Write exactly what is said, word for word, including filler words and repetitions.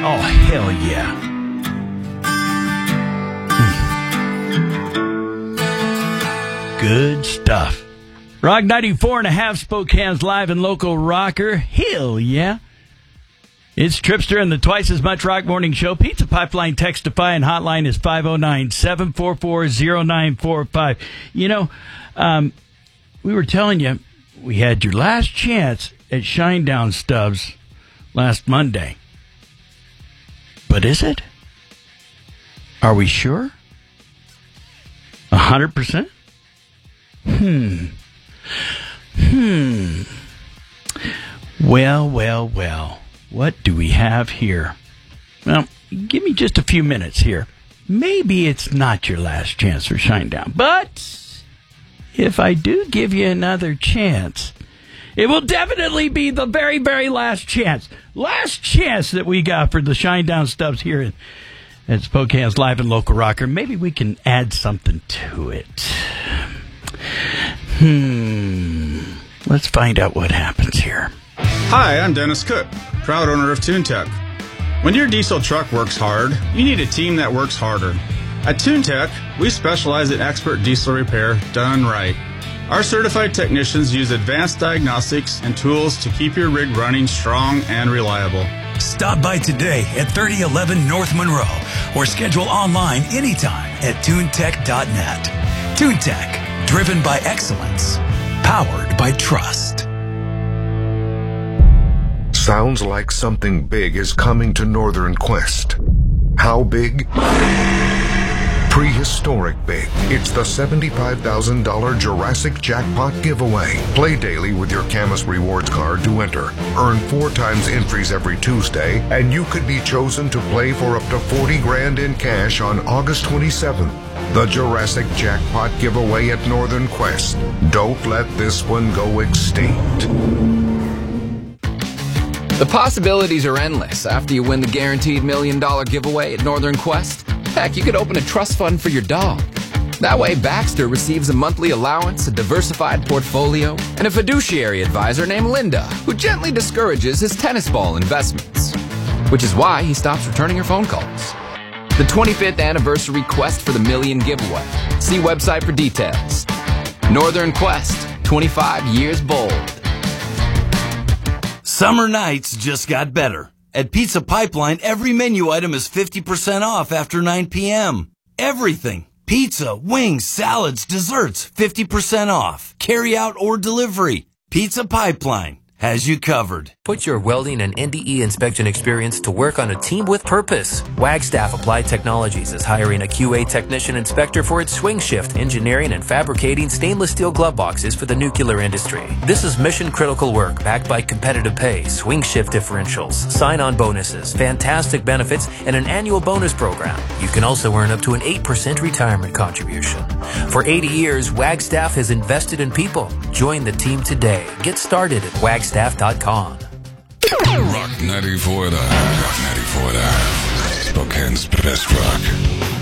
Oh, hell yeah. Mm. Good stuff. Rock ninety-four and a half, Spokane's live and local rocker. Hell yeah. It's Tripster and the Twice as Much Rock Morning Show. Pizza Pipeline Textify and hotline is five oh nine, seven four four, oh nine four five. You know, um, we were telling you we had your last chance at Shinedown Stubs last Monday. But is it? Are we sure? A hundred percent? Hmm. Hmm. Well, well, well. What do we have here? Well, give me just a few minutes here. Maybe it's not your last chance for Shinedown, but if I do give you another chance, it will definitely be the very, very last chance. Last chance that we got for the Shinedown Stubs here at, at Spokane's live and local rocker. Maybe we can add something to it. Hmm. Let's find out what happens here. Hi, I'm Dennis Cook, proud owner of TuneTech. When your diesel truck works hard, you need a team that works harder. At TuneTech, we specialize in expert diesel repair done right. Our certified technicians use advanced diagnostics and tools to keep your rig running strong and reliable. Stop by today at thirty eleven North Monroe or schedule online anytime at tune tech dot net. TuneTech, driven by excellence, powered by trust. Sounds like something big is coming to Northern Quest. How big? Prehistoric big. It's the seventy-five thousand dollars Jurassic Jackpot giveaway. Play daily with your Camus Rewards card to enter. Earn four times entries every Tuesday, and you could be chosen to play for up to forty grand in cash on August twenty-seventh. The Jurassic Jackpot giveaway at Northern Quest. Don't let this one go extinct. The possibilities are endless after you win the guaranteed million dollar giveaway at Northern Quest. Heck, you could open a trust fund for your dog. That way, Baxter receives a monthly allowance, a diversified portfolio, and a fiduciary advisor named Linda, who gently discourages his tennis ball investments. Which is why he stops returning your phone calls. The twenty-fifth anniversary Quest for the Million giveaway. See website for details. Northern Quest, twenty-five years bold. Summer nights just got better. At Pizza Pipeline, every menu item is fifty percent off after nine p.m. Everything. Pizza, wings, salads, desserts, fifty percent off. Carry out or delivery. Pizza Pipeline has you covered. Put your welding and N D E inspection experience to work on a team with purpose. Wagstaff Applied Technologies is hiring a Q A technician inspector for its swing shift, engineering and fabricating stainless steel glove boxes for the nuclear industry. This is mission critical work backed by competitive pay, swing shift differentials, sign-on bonuses, fantastic benefits, and an annual bonus program. You can also earn up to an eight percent retirement contribution. For eighty years, Wagstaff has invested in people. Join the team today. Get started at wagstaff dot com. Rock ninety-four point nine. Rock ninety-four point nine. Spokane's best rock.